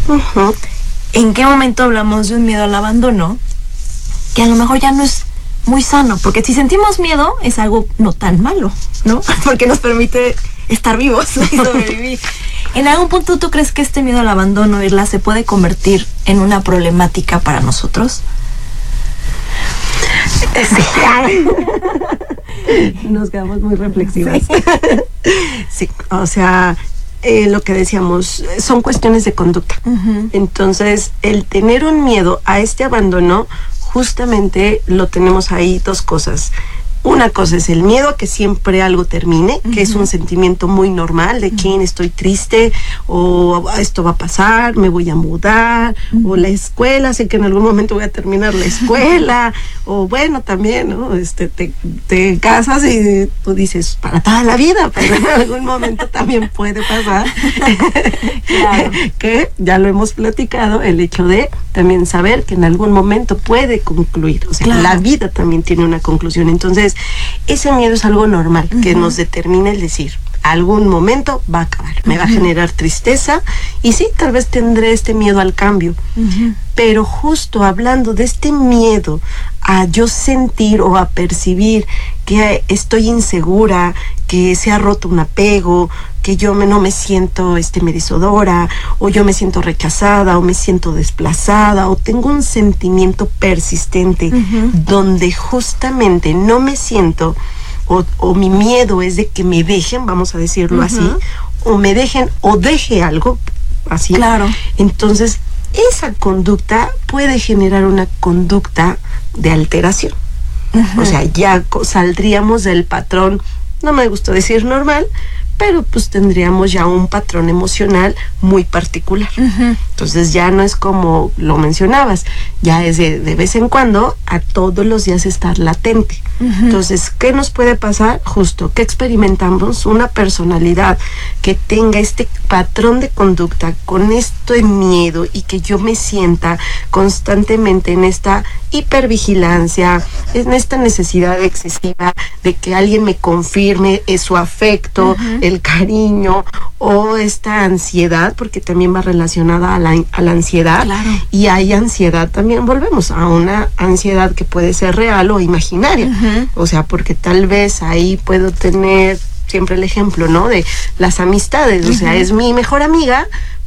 Uh-huh. ¿En qué momento hablamos de un miedo al abandono que a lo mejor ya no es muy sano? Porque si sentimos miedo es algo no tan malo, ¿no? Porque nos permite estar vivos y sobrevivir. ¿En algún punto tú crees que este miedo al abandono, Irla, se puede convertir en una problemática para nosotros? Sí. Nos quedamos muy reflexivas. Sí, o sea, lo que decíamos, son cuestiones de conducta. Uh-huh. Entonces, el tener un miedo a este abandono, justamente lo tenemos ahí dos cosas. Una cosa es el miedo a que siempre algo termine, que es un sentimiento muy normal de que estoy triste, o esto va a pasar, me voy a mudar, o la escuela, sé que en algún momento voy a terminar la escuela, o bueno, también, ¿no? Te casas y tú dices, para toda la vida, pero en algún momento también puede pasar. Claro. Que ya lo hemos platicado, el hecho de también saber que en algún momento puede concluir, o sea, claro, la vida también tiene una conclusión. Entonces, ese miedo es algo normal, que nos determina el decir, algún momento va a acabar, me va a generar tristeza, y sí, tal vez tendré este miedo al cambio, pero justo hablando de este miedo a yo sentir o a percibir que estoy insegura, que se ha roto un apego, que yo no me siento merecedora, o yo me siento rechazada, o me siento desplazada, o tengo un sentimiento persistente donde justamente no me siento, o mi miedo es de que me dejen, vamos a decirlo así, o me dejen, o deje algo así. Claro. Entonces, esa conducta puede generar una conducta de alteración. O sea, ya saldríamos del patrón, no me gusta decir normal, pero pues tendríamos ya un patrón emocional muy particular. Entonces ya no es como lo mencionabas, ya es de vez en cuando a todos los días estar latente. Entonces, ¿qué nos puede pasar? Justo que experimentamos una personalidad que tenga este patrón de conducta con este miedo, y que yo me sienta constantemente en esta hipervigilancia, en esta necesidad excesiva de que alguien me confirme su afecto, el cariño, o esta ansiedad, porque también va relacionada a la ansiedad. Claro. Y hay ansiedad también, volvemos a una ansiedad que puede ser real o imaginaria. O sea, porque tal vez ahí puedo tener siempre el ejemplo, ¿no? De las amistades, o sea, es mi mejor amiga,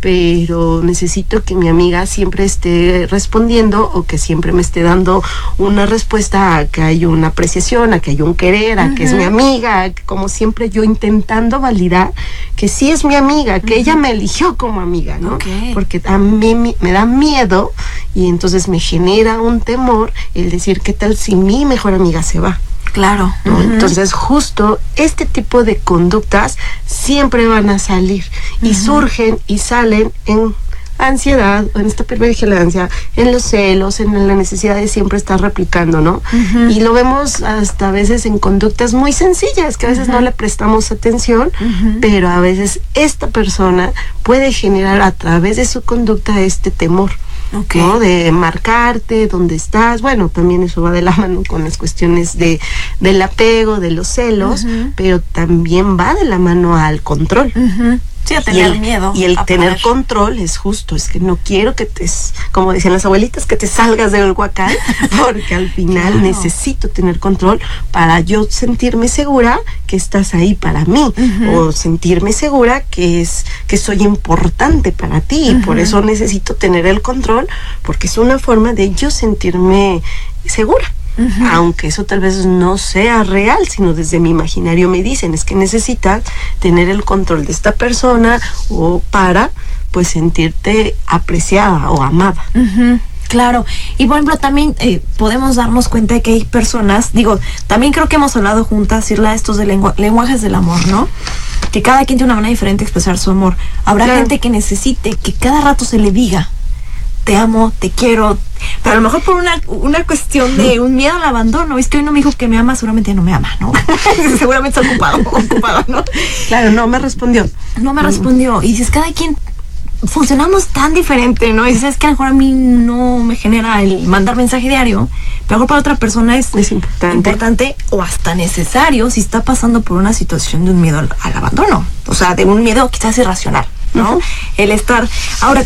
pero necesito que mi amiga siempre esté respondiendo, o que siempre me esté dando una respuesta a que hay una apreciación, a que hay un querer, a que es mi amiga, como siempre yo intentando validar que sí es mi amiga, que ella me eligió como amiga, ¿no? Okay. Porque a mí me da miedo, y entonces me genera un temor el decir, ¿qué tal si mi mejor amiga se va? Claro. ¿No? Entonces, justo este tipo de conductas siempre van a salir, y surgen y salen en ansiedad, en esta hipervigilancia, en los celos, en la necesidad de siempre estar replicando, ¿no? Y lo vemos hasta a veces en conductas muy sencillas, que a veces no le prestamos atención, pero a veces esta persona puede generar a través de su conducta este temor. Okay. ¿No? De marcarte, dónde estás. Bueno, también eso va de la mano con las cuestiones del apego, de los celos, pero también va de la mano al control. Sí, a tener miedo. Y el tener control es justo, es que no quiero que como decían las abuelitas, que te salgas del huacal, porque al final necesito tener control para yo sentirme segura que estás ahí para mí, o sentirme segura que soy importante para ti, y por eso necesito tener el control, porque es una forma de yo sentirme segura. Aunque eso tal vez no sea real, sino desde mi imaginario me dicen, es que necesitas tener el control de esta persona, o para pues sentirte apreciada o amada. Claro, y por ejemplo también podemos darnos cuenta de que hay personas, también creo que hemos hablado juntas, Irla, estos de lenguajes del amor, ¿no? Que cada quien tiene una manera diferente de expresar su amor. Habrá gente que necesite que cada rato se le diga, te amo, te quiero, pero a lo mejor por una cuestión de un miedo al abandono. Es que hoy no me dijo que me ama, seguramente ya no me ama, ¿no? Seguramente está ocupado, ¿no? Claro, no me respondió. Y dices, cada quien funcionamos tan diferente, ¿no? Y dices, que a lo mejor a mí no me genera el mandar mensaje diario, pero a lo mejor para otra persona es importante o hasta necesario si está pasando por una situación de un miedo al abandono. O sea, de un miedo quizás irracional, ¿no? El estar... Ahora,